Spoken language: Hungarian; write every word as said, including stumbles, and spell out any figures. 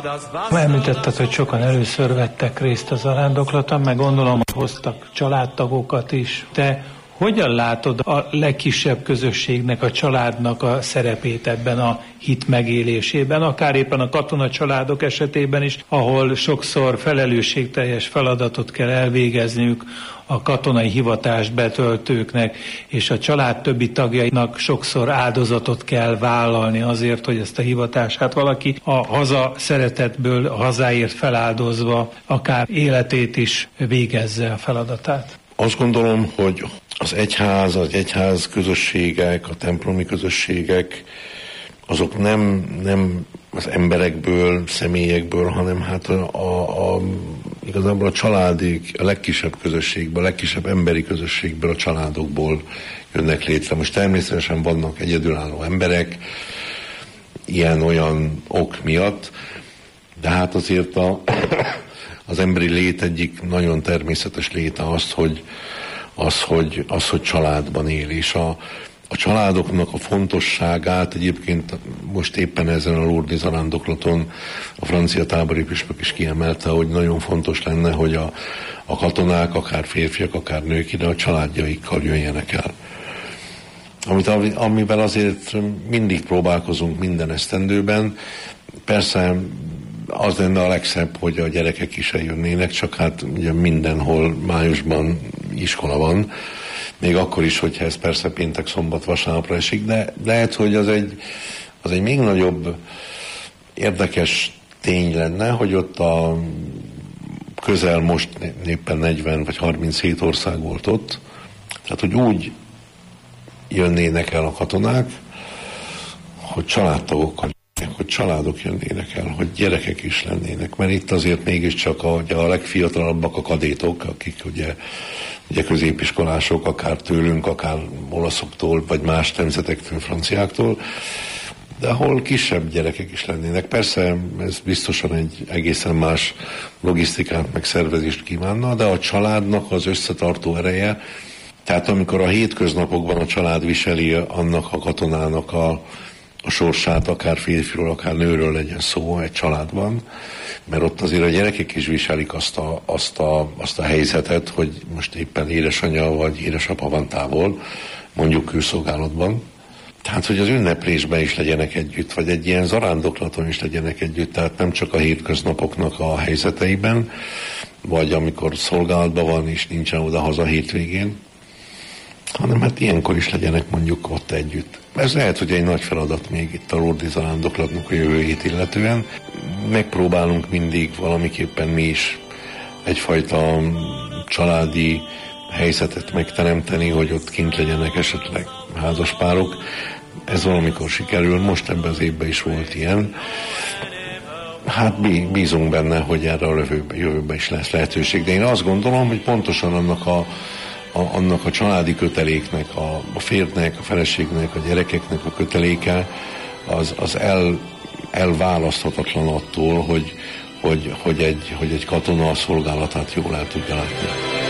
Említetted, hogy sokan először vettek részt a zarándoklaton, meg gondolom, hogy hoztak családtagokat is. Te hogyan látod a legkisebb közösségnek, a családnak a szerepét ebben a hit megélésében, akár éppen a katonacsaládok esetében is, ahol sokszor felelősségteljes feladatot kell elvégezniük a katonai hivatást betöltőknek, és a család többi tagjainak sokszor áldozatot kell vállalni azért, hogy ezt a hivatását valaki a haza szeretetből, a hazáért feláldozva akár életét is végezze a feladatát. Azt gondolom, hogy az egyház, az egyház közösségek, a templomi közösségek, azok nem, nem az emberekből, személyekből, hanem hát a, a, a, igazából a családi, a legkisebb közösségből, a legkisebb emberi közösségből, a családokból jönnek létre. Most természetesen vannak egyedülálló emberek, ilyen-olyan ok miatt, de hát azért a, az emberi lét egyik nagyon természetes léte az, hogy az, hogy, az, hogy családban él, és a, a családoknak a fontosságát egyébként most éppen ezen a Lourdes zarándoklaton a francia tábori püspök is kiemelte, hogy nagyon fontos lenne, hogy a, a katonák, akár férfiak, akár nők ide a családjaikkal jöjjenek el. Amit, amivel azért mindig próbálkozunk minden esztendőben, persze az lenne a legszebb, hogy a gyerekek is eljönnének, csak hát ugye mindenhol májusban iskola van, még akkor is, hogyha ez persze péntek, szombat, vasárnapra esik, de lehet, hogy az egy, az egy még nagyobb érdekes tény lenne, hogy ott a közel most éppen negyven vagy harminchét ország volt ott, tehát hogy úgy jönnének el a katonák, hogy családtagokkal, hogy családok jönnének el, hogy gyerekek is lennének, mert itt azért mégiscsak a, a legfiatalabbak a kadétok, akik ugye, ugye középiskolások, akár tőlünk, akár olaszoktól, vagy más nemzetektől, franciáktól, de ahol kisebb gyerekek is lennének. Persze ez biztosan egy egészen más logisztikát, meg szervezést kívánna, de a családnak az összetartó ereje, tehát amikor a hétköznapokban a család viseli annak a katonának a a sorsát, akár férfiról, akár nőről legyen szó egy családban, mert ott azért a gyerekek is viselik azt a, azt a, azt a helyzetet, hogy most éppen édesanyja vagy édesapa van távol, mondjuk külszolgálatban. Tehát, hogy az ünneplésben is legyenek együtt, vagy egy ilyen zarándoklaton is legyenek együtt, tehát nem csak a hétköznapoknak a helyzeteiben, vagy amikor szolgálatban van és nincsen oda-haza hétvégén, hanem hát ilyenkor is legyenek mondjuk ott együtt. Ez lehet, hogy egy nagy feladat még itt a Lourdes zarándoklatnak a jövőjét illetően. Megpróbálunk mindig valamiképpen mi is egyfajta családi helyzetet megteremteni, hogy ott kint legyenek esetleg házaspárok. Ez valamikor sikerül, most ebben az évben is volt ilyen. Hát bízunk benne, hogy erre a jövőben, jövőben is lesz lehetőség. De én azt gondolom, hogy pontosan annak a A, annak a családi köteléknek, a, a férjnek, a feleségnek, a gyerekeknek a köteléke az, az el, elválaszthatatlan attól, hogy, hogy, hogy, egy, hogy egy katona a szolgálatát jól el tudja látni.